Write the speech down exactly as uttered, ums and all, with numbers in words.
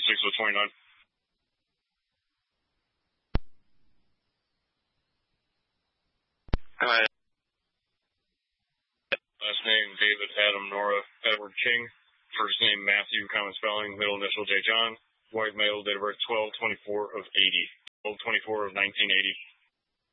six of twenty-nine. Hi. Last name, David Adam Nora Edward King. First name, Matthew, common spelling, middle initial, J. John. White male, date of birth, twelve twenty-four of eighty. twelve twenty-four of nineteen eighty.